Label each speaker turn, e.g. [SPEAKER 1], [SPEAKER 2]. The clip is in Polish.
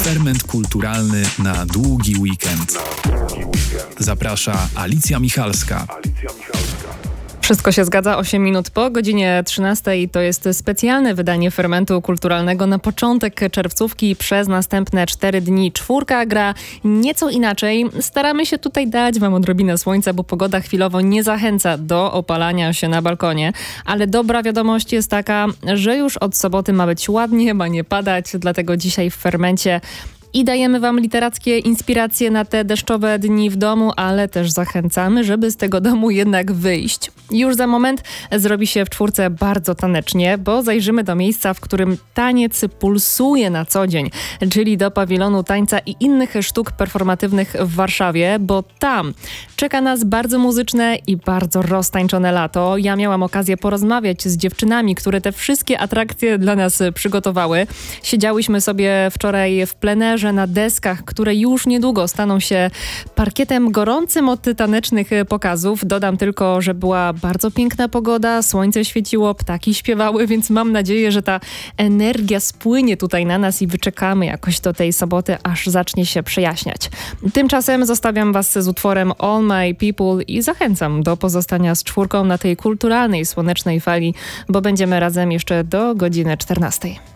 [SPEAKER 1] Ferment kulturalny na długi weekend. Zaprasza Alicja Michalska.
[SPEAKER 2] Wszystko się zgadza, 8 minut po godzinie 13. To jest specjalne wydanie Fermentu Kulturalnego na początek czerwcówki przez następne 4 dni. Czwórka gra nieco inaczej. Staramy się tutaj dać wam odrobinę słońca, bo pogoda chwilowo nie zachęca do opalania się na balkonie. Ale dobra wiadomość jest taka, że już od soboty ma być ładnie, ma nie padać, dlatego dzisiaj w Fermencie i dajemy wam literackie inspiracje na te deszczowe dni w domu, ale też zachęcamy, żeby z tego domu jednak wyjść. Już za moment zrobi się w czwórce bardzo tanecznie, bo zajrzymy do miejsca, w którym taniec pulsuje na co dzień, czyli do pawilonu tańca i innych sztuk performatywnych w Warszawie, bo tam czeka nas bardzo muzyczne i bardzo roztańczone lato. Ja miałam okazję porozmawiać z dziewczynami, które te wszystkie atrakcje dla nas przygotowały. Siedziałyśmy sobie wczoraj w plenerze na deskach, które już niedługo staną się parkietem gorącym od tanecznych pokazów. Dodam tylko, że była bardzo piękna pogoda, słońce świeciło, ptaki śpiewały, więc mam nadzieję, że ta energia spłynie tutaj na nas i wyczekamy jakoś do tej soboty, aż zacznie się przejaśniać. Tymczasem zostawiam was z utworem All My People i zachęcam do pozostania z czwórką na tej kulturalnej, słonecznej fali, bo będziemy razem jeszcze do godziny 14.